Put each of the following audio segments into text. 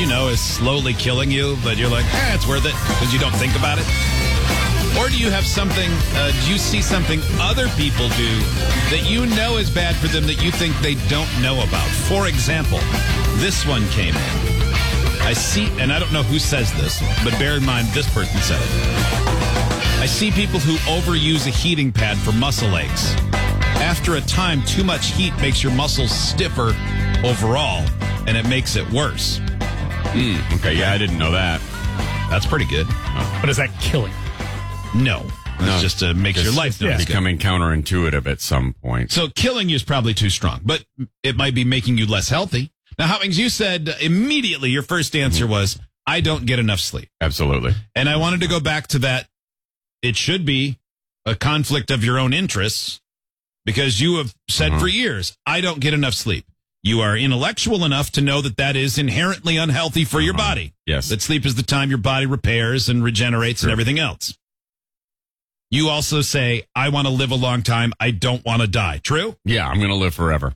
you know is slowly killing you, but you're like, it's worth it because you don't think about it? Or do you have something, do you see something other people do that you know is bad for them that you think they don't know about? For example, this one came in. I see, and I don't know who says this, but bear in mind this person said it. I see people who overuse a heating pad for muscle aches. After a time, too much heat makes your muscles stiffer overall, and it makes it worse. Okay, yeah, I didn't know that. That's pretty good. But is that killing? No. It's just makes your life becoming counterintuitive at some point. So killing you is probably too strong, but it might be making you less healthy. Now, Howings, you said immediately your first answer was, I don't get enough sleep. Absolutely. And I wanted to go back to that. It should be a conflict of your own interests because you have said for years, I don't get enough sleep. You are intellectual enough to know that that is inherently unhealthy for your body. Yes. That sleep is the time your body repairs and regenerates and everything else. You also say, I want to live a long time. I don't want to die. True? Yeah, I'm going to live forever.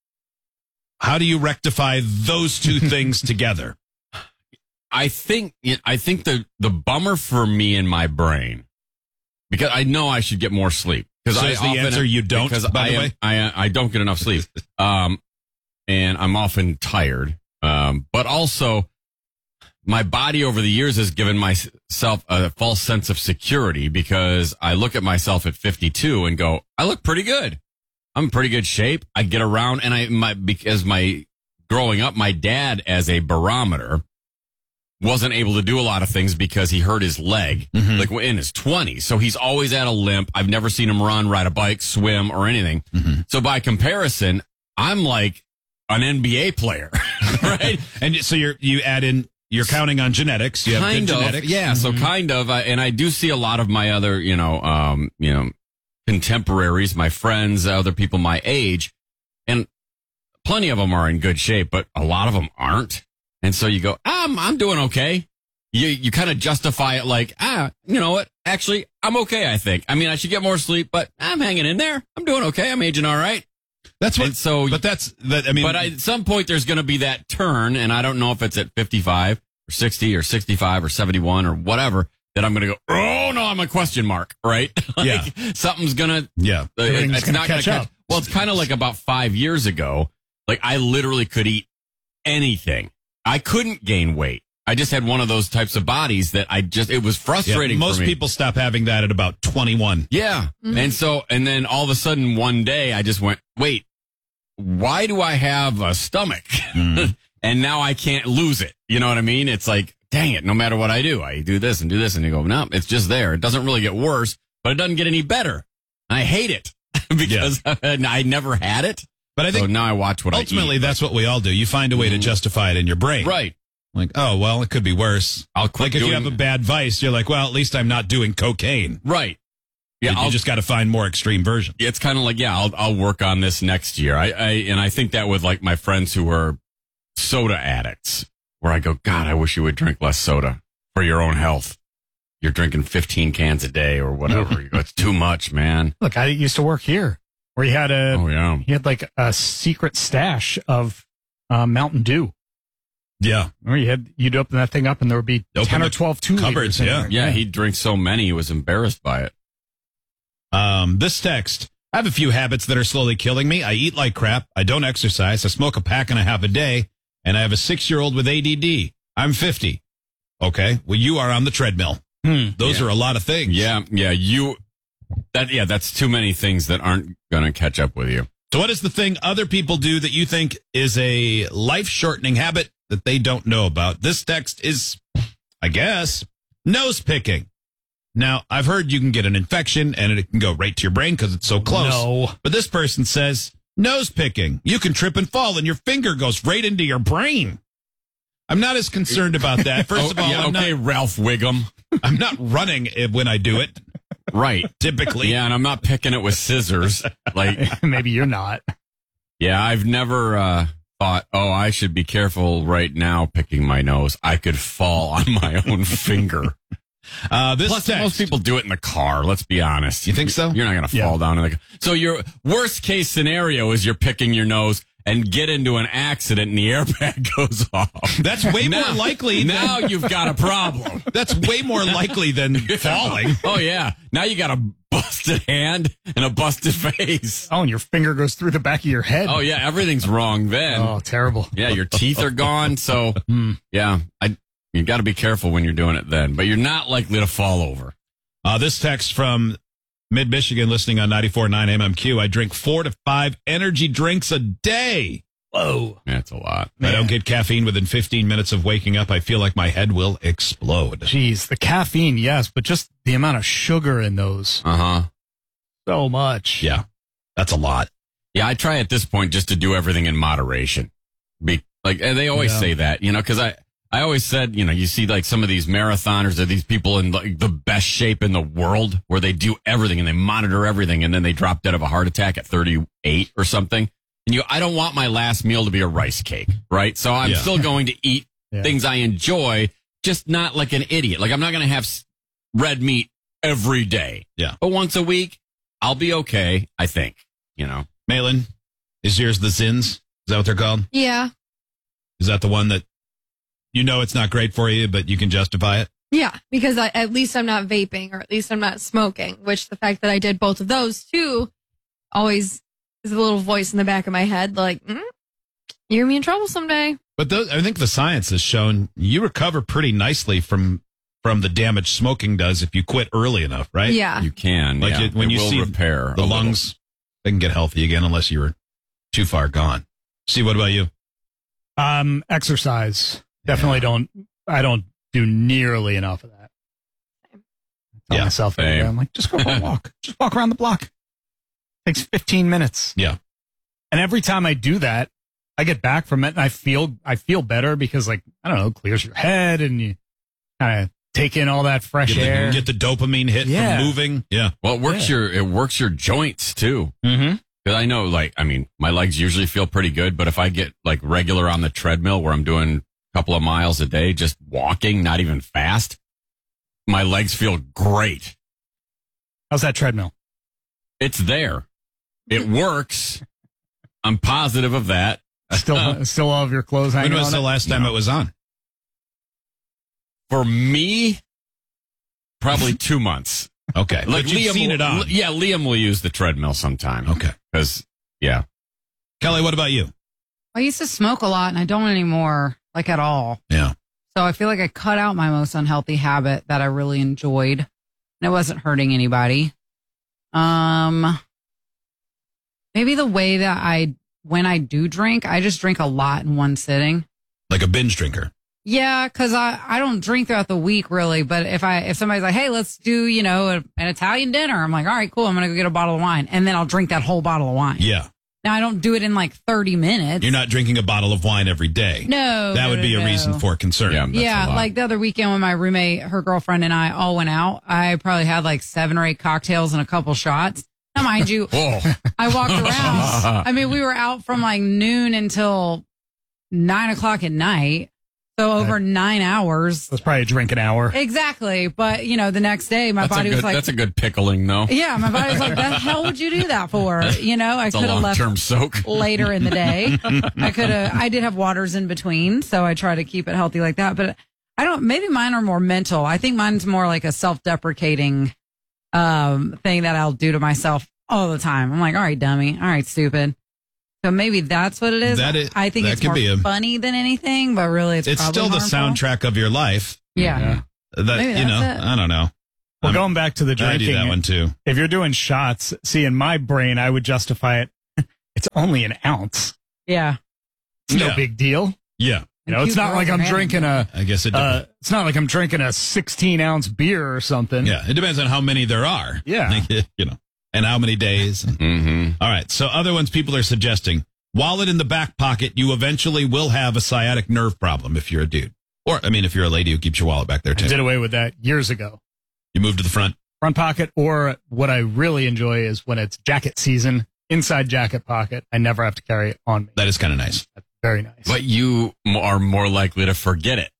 How do you rectify those two things together? I think the bummer for me in my brain, because I know I should get more sleep. So is the answer you don't, because by the way? I don't get enough sleep. And I'm often tired. But also, my body over the years has given myself a false sense of security because I look at myself at 52 and go, I look pretty good. I'm in pretty good shape. I get around, and because growing up, my dad as a barometer wasn't able to do a lot of things because he hurt his leg, like in his 20s. So he's always at a limp. I've never seen him run, ride a bike, swim, or anything. So by comparison, I'm like an NBA player, right? And so you add in, you're counting on genetics. You have good genetics. Yeah. So kind of, and I do see a lot of my other, contemporaries, my friends, other people my age, and plenty of them are in good shape, but a lot of them aren't. And so you go, I'm doing okay. You kind of justify it like, you know what? Actually, I'm okay, I think. I mean, I should get more sleep, but I'm hanging in there. I'm doing okay. I'm aging all right. That's what, and so, but that's, that. I mean, but at some point there's going to be that turn, and I don't know if it's at 55 or 60 or 65 or 71 or whatever, that I'm going to go, oh no, I'm a question mark, right? Something's going to, it's not going to catch up. Well, it's kind of like about 5 years ago. Like I literally could eat anything. I couldn't gain weight. I just had one of those types of bodies that it was frustrating for me. Most people stop having that at about 21. Yeah. And then all of a sudden one day I just went, wait, why do I have a stomach? And now I can't lose it. You know what I mean? It's like, dang it, no matter what I do this and do this. And you go, no, it's just there. It doesn't really get worse, but it doesn't get any better. I hate it because I never had it. But I think now I watch what ultimately I eat. That's what we all do. You find a way to justify it in your brain. Right. Like, oh, well, it could be worse. Like if you have a bad vice, you're like, well, at least I'm not doing cocaine. Right. Yeah. You just got to find more extreme versions. It's kind of like, I'll work on this next year. I think that with like my friends who are soda addicts, where I go, God, I wish you would drink less soda for your own health. You're drinking 15 cans a day or whatever. You go, it's too much, man. Look, I used to work here where he had like a secret stash of Mountain Dew. Yeah. Or you'd open that thing up and there would be 10 or 12 cupboards. Yeah. He'd drink so many, he was embarrassed by it. This text, I have a few habits that are slowly killing me. I eat like crap. I don't exercise. I smoke a pack and a half a day. And I have a 6-year-old with ADD. I'm 50. Okay. Well, you are on the treadmill. Those are a lot of things. Yeah. That's too many things that aren't going to catch up with you. So what is the thing other people do that you think is a life-shortening habit that they don't know about? This text is, I guess, nose picking. Now, I've heard you can get an infection and it can go right to your brain because it's so close. No. But this person says, nose picking. You can trip and fall and your finger goes right into your brain. I'm not as concerned about that. First of all, Ralph Wiggum. I'm not running when I do it. Right. Typically. Yeah, and I'm not picking it with scissors. Like maybe you're not. Yeah, I've never thought, I should be careful right now picking my nose. I could fall on my own finger. Plus, most people do it in the car. Let's be honest. You think so? You're not going to fall down in the car. So your worst case scenario is you're picking your nose and get into an accident and the airbag goes off. That's way more likely. Now you've got a problem. That's way more likely than falling. Oh, yeah. Now you got a busted hand and a busted face. Oh, and your finger goes through the back of your head. Oh, yeah. Everything's wrong then. Oh, terrible. Yeah, your teeth are gone. So, yeah, you got to be careful when you're doing it then. But you're not likely to fall over. This text from Mid-Michigan listening on 94.9 MMQ. I drink 4 to 5 energy drinks a day. Whoa. That's a lot. If I don't get caffeine within 15 minutes of waking up, I feel like my head will explode. Jeez, the caffeine, yes, but just the amount of sugar in those. Uh-huh. So much. Yeah, that's a lot. Yeah, I try at this point just to do everything in moderation. They always say that, because I always said, you see like some of these marathoners or these people in like the best shape in the world where they do everything and they monitor everything and then they drop dead of a heart attack at 38 or something. And I don't want my last meal to be a rice cake, right? So I'm still going to eat things I enjoy, just not like an idiot. Like I'm not going to have red meat every day. Yeah. But once a week, I'll be okay, I think, Malin, is yours the Zins? Is that what they're called? Yeah. Is that the one that it's not great for you, but you can justify it? Yeah, because at least I'm not vaping or at least I'm not smoking, which the fact that I did both of those too always is a little voice in the back of my head like, you're going to be in trouble someday. But I think the science has shown you recover pretty nicely from the damage smoking does if you quit early enough, right? Yeah. You can. When you see repair the lungs, they can get healthy again unless you were too far gone. See, what about you? Exercise. Definitely I don't do nearly enough of that. I tell myself, I'm like, just go for a walk. Just walk around the block. Takes 15 minutes. Yeah. And every time I do that, I get back from it and I feel better because it clears your head and you kind of take in all that fresh air. Get the dopamine hit from moving. Yeah. Well, it works your joints too. Mm-hmm. Because I know, my legs usually feel pretty good, but if I get regular on the treadmill where I'm doing a couple of miles a day, just walking, not even fast, my legs feel great. How's that treadmill? It's there. It works. I'm positive of that. Still all of your clothes hanging on. When was the last time it was on? For me, probably 2 months. Okay. But you've seen it on. Yeah, Liam will use the treadmill sometime. Okay. Because, Kelly, what about you? I used to smoke a lot and I don't anymore, at all. Yeah. So I feel like I cut out my most unhealthy habit that I really enjoyed and it wasn't hurting anybody. Maybe the way that when I do drink, I just drink a lot in one sitting. Like a binge drinker. Yeah, because I don't drink throughout the week really, but if somebody's like, hey, let's do, an Italian dinner, I'm like, all right, cool, I'm going to go get a bottle of wine. And then I'll drink that whole bottle of wine. Yeah. Now, I don't do it in 30 minutes. You're not drinking a bottle of wine every day. No. That would be a reason for concern. Yeah, like the other weekend when my roommate, her girlfriend, and I all went out, I probably had 7 or 8 cocktails and a couple shots. Now, mind you, I walked around. We were out from noon until 9 o'clock at night. So over 9 hours. That's probably a drink an hour. Exactly. But, the next day, my body was like. That's a good pickling, though. Yeah, my body was like, the hell would you do that for? I could have left long-term soak. later in the day. I did have waters in between, so I try to keep it healthy like that. But maybe mine are more mental. I think mine's more like a self-deprecating thing that I'll do to myself all the time. I'm like, all right, dummy. All right, stupid. So maybe that's what it is. I think it's more funny than anything, but really it's still the soundtrack of your life. Yeah. I don't know. Well, going back to the drinking. I do that one too. If you're doing shots, see, in my brain, I would justify it. It's only an ounce. Yeah. It's no big deal. Yeah. It's not like I'm drinking I guess it's not like I'm drinking a 16-ounce beer or something. Yeah. It depends on how many there are. Yeah. And how many days. Mm-hmm. All right. So other ones people are suggesting. Wallet in the back pocket. You eventually will have a sciatic nerve problem if you're a dude. Or, if you're a lady who keeps your wallet back there too. I did away with that years ago. You moved to the front pocket. Or what I really enjoy is when it's jacket season, inside jacket pocket. I never have to carry it on me. That is kind of nice. That's very nice. But you are more likely to forget it.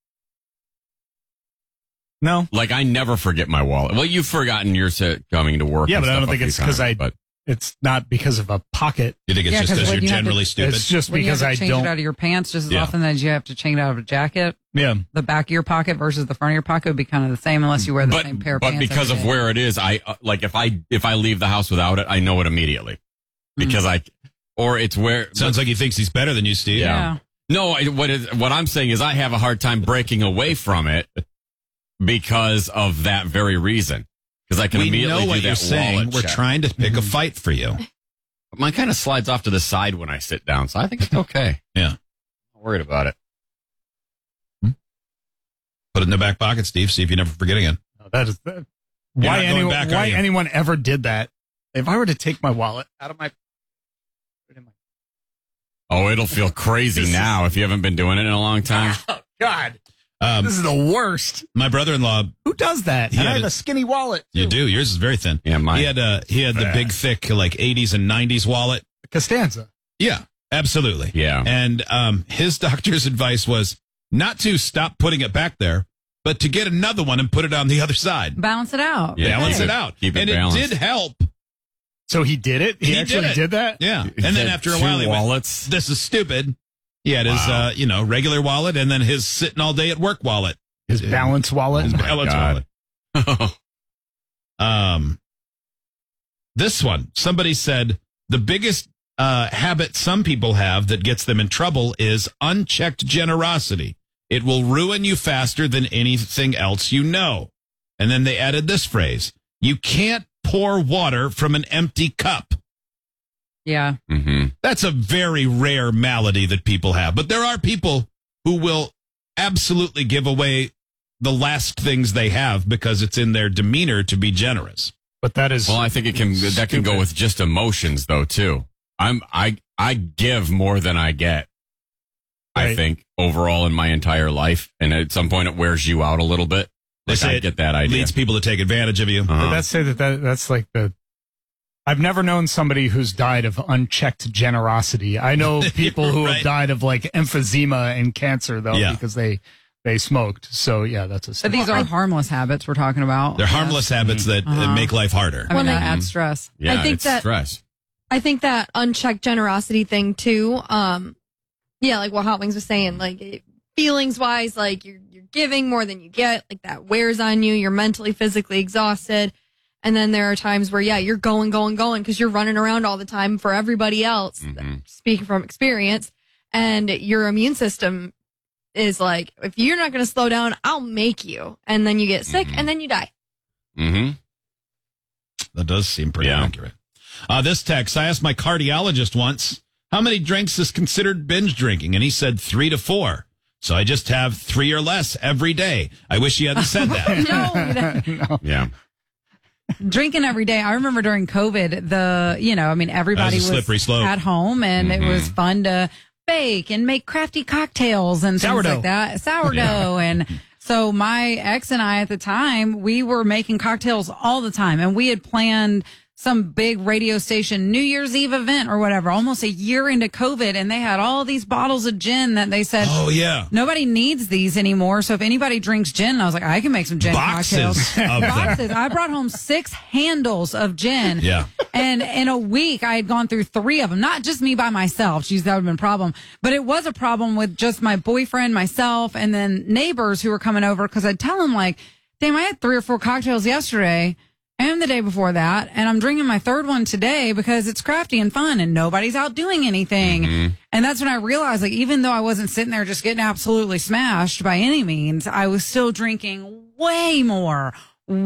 No. I never forget my wallet. Well, you've forgotten yours coming to work. Yeah, but I don't think it's because I it's not because of a pocket. You think it's just because you're generally stupid? It's just when because you have I to change don't. it out of your pants just as often as you have to change it out of a jacket. Yeah. The back of your pocket versus the front of your pocket would be kind of the same unless you wear the same pair of pants. But because of where it is, I like if I leave the house without it, I know it immediately because it's where. Sounds like he thinks he's better than you, Steve. Yeah. No, what I'm saying is I have a hard time breaking away from it because of that very reason. Because I can We immediately know what do that you're saying. wallet We're check. trying to pick a fight for you. But mine kind of slides off to the side when I sit down, so I think it's okay. Yeah. Not worried about it. Put it in the back pocket, Steve. See if you never forget again. That is not why going back, are you? anyone ever did that. If I were to take my wallet out of my Oh, it'll feel crazy now if you haven't been doing it in a long time. oh, God, this is the worst. My brother-in-law, Who does that? He And I had have a- a skinny wallet. you too. do. Yours is very thin. Yeah, mine. He had the big, thick, like 80s and 90s wallet. Costanza. Yeah, absolutely. Yeah. And his doctor's advice was not to stop putting it back there, but to get another one and put it on the other side. Balance it out. Yeah. Balance Okay. it out. Keep it and balanced. it did help. So he did it. He He actually did it. did that. Yeah. And then had after a two while, he went, wallets. this is stupid. He had Wow. his, regular wallet and then his sitting all day at work wallet. His balance wallet. His balance God. wallet. This one, somebody said the biggest habit some people have that gets them in trouble is unchecked generosity. It will ruin you faster than anything else you know. And then they added this phrase: you can't pour water from an empty cup. Yeah. Mm-hmm. That's a very rare malady that people have. But there are people who will absolutely give away the last things they have because it's in their demeanor to be generous. But that is Well, I think that can go stupid. with just emotions though too. I give more than I get. I Right. think overall in my entire life, and at some point it wears you out a little bit. They Like, say I it get that idea. leads people to take advantage of you. But Uh-huh. that's say that's like the. I've never known somebody who's died of unchecked generosity. I know people who Right. have died of like emphysema and cancer though Yeah. because they smoked. So yeah, that's a. But these are harmless habits we're talking about. They're harmless habits that make life harder. I mean, Well, that I- adds stress. Yeah, I think it's that- stress. I think that unchecked generosity thing too. Yeah, like what Hot Wings was saying, like feelings wise, like you're giving more than you get, like that wears on you. You're mentally, physically exhausted. And then there are times where, yeah, you're going because you're running around all the time for everybody else. Speaking from experience, and your immune system is like, if you're not going to slow down, I'll make you. And then you get sick and then you die. Mm-hmm. That does seem pretty Yeah. accurate. This text, I asked my cardiologist once, how many drinks is considered binge drinking? And he said 3 to 4. So I just have 3 or less every day. I wish he hadn't said that. No, Yeah. drinking every day. I remember during COVID, everybody That was a slippery was slope. at home and it was fun to bake and make crafty cocktails and things Sourdough. like that. Sourdough. And so my ex and I at the time, we were making cocktails all the time and we had planned some big radio station New Year's Eve event or whatever, almost a year into COVID. And they had all these bottles of gin that they said, Oh, yeah. nobody needs these anymore. So if anybody drinks gin, I was like, I can make some gin Boxes cocktails. of them. Boxes. I brought home 6 handles of gin. Yeah. And in a week, I had gone through 3 of them. Not just me by myself. Geez, that would have been a problem. But it was a problem with just my boyfriend, myself, and then neighbors who were coming over. Because I'd tell them like, damn, I had 3 or 4 cocktails yesterday and the day before that. And I'm drinking my 3rd one today because it's crafty and fun and nobody's out doing anything. And that's when I realized, like, even though I wasn't sitting there just getting absolutely smashed by any means, I was still drinking way more.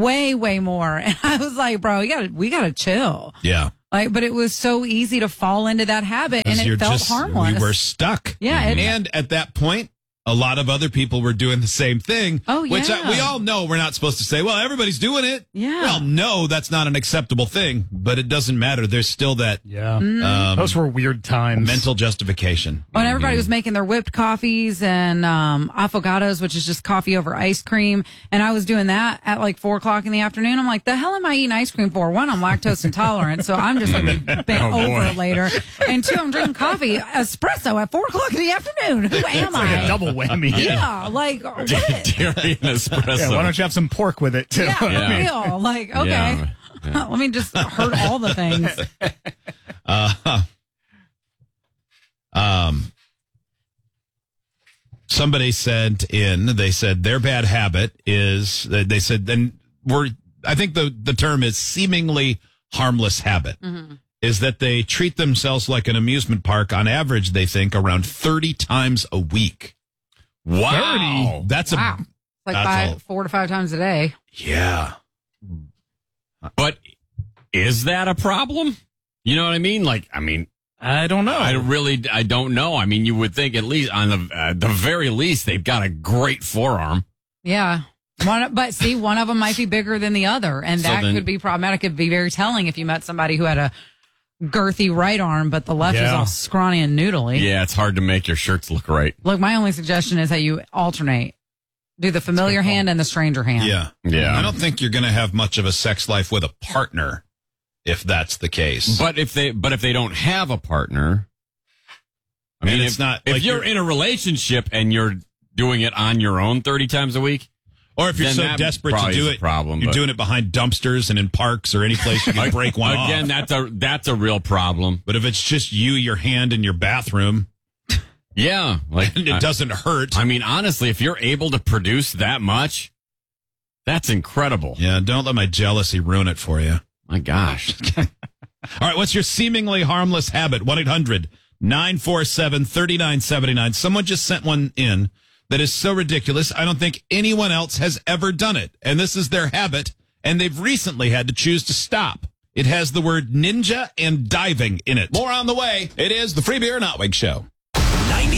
And I was like, bro, we gotta chill. Yeah. Like, but it was so easy to fall into that habit and it felt harmless. We were stuck. Yeah, it- And at that point, a lot of other people were doing the same thing. Oh, Which yeah. we all know we're not supposed to say, well, everybody's doing it. Yeah. Well, no, that's not an acceptable thing, but it doesn't matter. There's still that Yeah. Mm. Those were weird times. mental justification. When everybody was making their whipped coffees and affogatos, which is just coffee over ice cream, and I was doing that at like 4:00 in the afternoon. I'm like, the hell am I eating ice cream for? 1, I'm lactose intolerant, so I'm just like bent over later. And 2, I'm drinking coffee espresso at 4:00 in the afternoon. Who am Like I? a double whammy. Yeah, like what? Dairy and espresso. Yeah, why don't you have some pork with it too? Yeah, Yeah. real. Like, okay. Yeah. Let me just hurt all the things. Somebody sent in, they said their bad habit is, they said, I think the term is seemingly harmless habit, is that they treat themselves like an amusement park. On average, they think around 30 times a week. Wow. That's Wow. Like 4 to 5 times a day. Yeah. But is that a problem? You know what I mean? I don't know. I don't know. I mean, you would think at least on the very least, they've got a great forearm. Yeah. But see, one of them might be bigger than the other, and So that then- could be problematic. It could be very telling if you met somebody who had a girthy right arm, but the left is all scrawny and noodly. Yeah, it's hard to make your shirts look right. Look, my only suggestion is that you alternate. Do the familiar hand and the stranger hand. Yeah. Yeah. I don't think you're going to have much of a sex life with a partner if that's the case. But if they don't have a partner, I mean, it's not if like you're in a relationship and you're doing it on your own 30 times a week, or if you're then so that desperate to probably do is a it, problem, you're but- doing it behind dumpsters and in parks or any place you can break one off. again, that's a real problem. But if it's just you, your hand in your bathroom, Yeah, and it doesn't hurt. I mean, honestly, if you're able to produce that much, that's incredible. Yeah, don't let my jealousy ruin it for you. My gosh. All right, what's your seemingly harmless habit? 1-800-947-3979. Someone just sent one in that is so ridiculous, I don't think anyone else has ever done it. And this is their habit, and they've recently had to choose to stop. It has the word ninja and diving in it. More on the way. It is the Free Beer Notwig Show.